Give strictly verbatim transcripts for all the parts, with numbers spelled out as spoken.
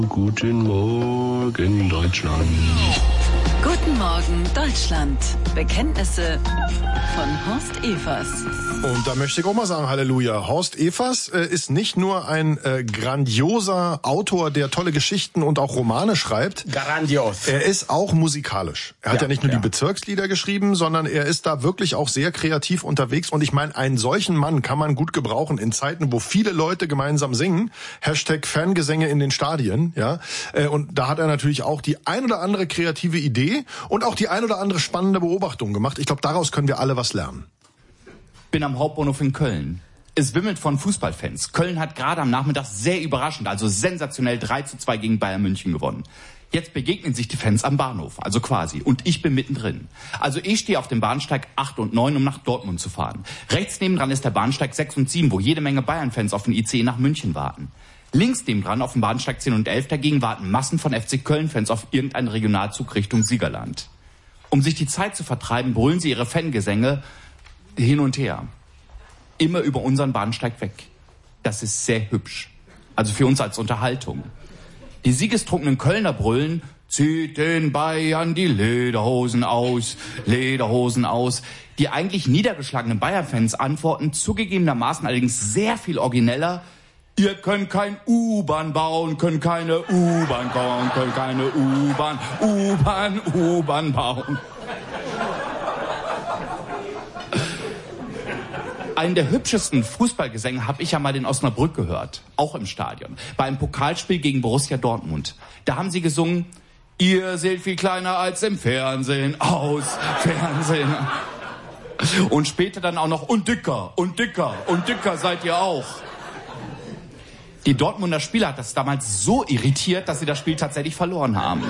Guten Morgen, Deutschland. Guten Morgen, Deutschland. Bekenntnisse von Horst Evers. Und da möchte ich auch mal sagen, Halleluja. Horst Evers äh, ist nicht nur ein äh, grandioser Autor, der tolle Geschichten und auch Romane schreibt. Grandios. Er ist auch musikalisch. Er hat ja, ja nicht nur ja. die Bezirkslieder geschrieben, sondern er ist da wirklich auch sehr kreativ unterwegs. Und ich meine, einen solchen Mann kann man gut gebrauchen in Zeiten, wo viele Leute gemeinsam singen. Hashtag Fangesänge in den Stadien. Ja, äh, und da hat er natürlich auch die ein oder andere kreative Idee und auch die ein oder andere spannende Beobachtung gemacht. Ich glaube, daraus können wir alle was lernen. Bin am Hauptbahnhof in Köln. Es wimmelt von Fußballfans. Köln hat gerade am Nachmittag sehr überraschend, also sensationell drei zu zwei gegen Bayern München gewonnen. Jetzt begegnen sich die Fans am Bahnhof, also quasi. Und ich bin mittendrin. Also ich stehe auf dem Bahnsteig acht und neun, um nach Dortmund zu fahren. Rechts nebendran ist der Bahnsteig sechs und sieben, wo jede Menge Bayern-Fans auf den I C E nach München warten. Links nebendran auf dem Bahnsteig zehn und elf dagegen warten Massen von F C Köln-Fans auf irgendeinen Regionalzug Richtung Siegerland. Um sich die Zeit zu vertreiben, brüllen sie ihre Fangesänge hin und her. Immer über unseren Bahnsteig weg. Das ist sehr hübsch. Also für uns als Unterhaltung. Die siegestrunkenen Kölner brüllen, zieht den Bayern die Lederhosen aus, Lederhosen aus. Die eigentlich niedergeschlagenen Bayern-Fans antworten zugegebenermaßen allerdings sehr viel origineller, ihr könnt kein U-Bahn bauen, könnt keine U-Bahn bauen, könnt keine U-Bahn, U-Bahn, U-Bahn bauen. Einen der hübschesten Fußballgesänge habe ich ja mal in Osnabrück gehört, auch im Stadion, bei einem Pokalspiel gegen Borussia Dortmund. Da haben sie gesungen, ihr seht viel kleiner als im Fernsehen aus, Fernsehen. Und später dann auch noch, und dicker, und dicker, und dicker seid ihr auch. Die Dortmunder Spieler hat das damals so irritiert, dass sie das Spiel tatsächlich verloren haben.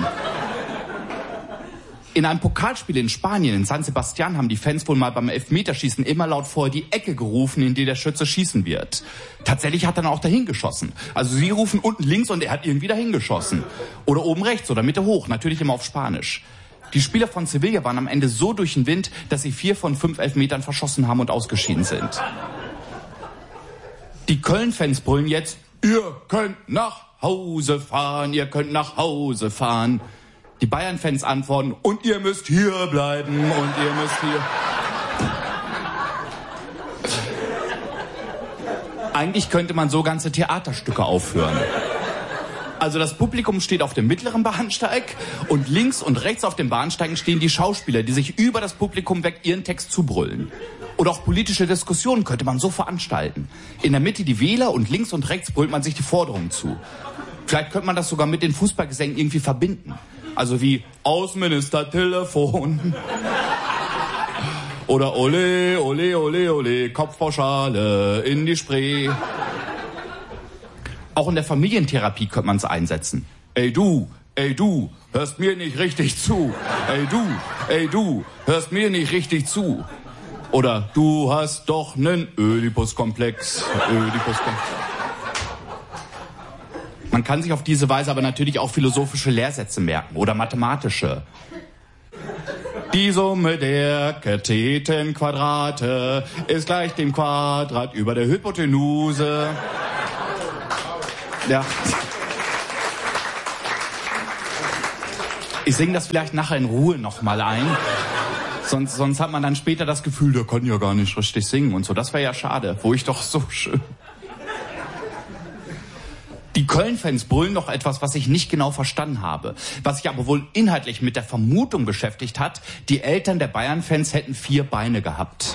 In einem Pokalspiel in Spanien, in San Sebastian, haben die Fans wohl mal beim Elfmeterschießen immer laut vor die Ecke gerufen, in die der Schütze schießen wird. Tatsächlich hat er dann auch dahin geschossen. Also sie rufen unten links und er hat irgendwie dahin geschossen. Oder oben rechts oder Mitte hoch, natürlich immer auf Spanisch. Die Spieler von Sevilla waren am Ende so durch den Wind, dass sie vier von fünf Elfmetern verschossen haben und ausgeschieden sind. Die Köln-Fans brüllen jetzt, ihr könnt nach Hause fahren, ihr könnt nach Hause fahren. Die Bayern-Fans antworten, und ihr müsst hier bleiben, und ihr müsst hier... Eigentlich könnte man so ganze Theaterstücke aufführen. Also das Publikum steht auf dem mittleren Bahnsteig und links und rechts auf den Bahnsteigen stehen die Schauspieler, die sich über das Publikum weg ihren Text zubrüllen. Oder auch politische Diskussionen könnte man so veranstalten. In der Mitte die Wähler und links und rechts brüllt man sich die Forderungen zu. Vielleicht könnte man das sogar mit den Fußballgesängen irgendwie verbinden. Also wie Außenminister-Telefon. Oder ole, ole, ole, ole, Kopfpauschale in die Spree. Auch in der Familientherapie könnte man es einsetzen. Ey du, ey du, hörst mir nicht richtig zu. Ey du, ey du, hörst mir nicht richtig zu. Oder du hast doch nen Ödipus-Komplex. Ödipus-Komplex. Man kann sich auf diese Weise aber natürlich auch philosophische Lehrsätze merken oder mathematische. Die Summe der Kathetenquadrate ist gleich dem Quadrat über der Hypotenuse. Ja. Ich singe das vielleicht nachher in Ruhe nochmal ein. Sonst, sonst hat man dann später das Gefühl, der kann ja gar nicht richtig singen und so. Das wäre ja schade, wo ich doch so schön... Die Köln-Fans brüllen noch etwas, was ich nicht genau verstanden habe. Was sich aber wohl inhaltlich mit der Vermutung beschäftigt hat, die Eltern der Bayern-Fans hätten vier Beine gehabt.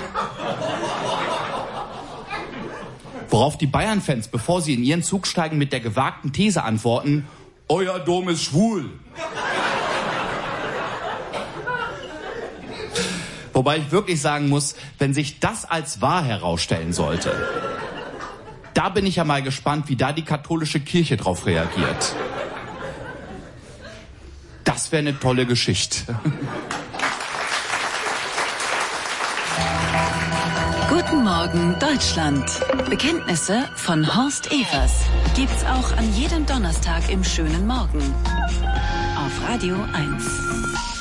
Worauf die Bayern-Fans, bevor sie in ihren Zug steigen, mit der gewagten These antworten, euer Dom ist schwul. Wobei ich wirklich sagen muss, wenn sich das als wahr herausstellen sollte... Da bin ich ja mal gespannt, wie da die katholische Kirche drauf reagiert. Das wäre eine tolle Geschichte. Guten Morgen, Deutschland. Bekenntnisse von Horst Evers gibt's auch an jedem Donnerstag im schönen Morgen. Auf Radio eins.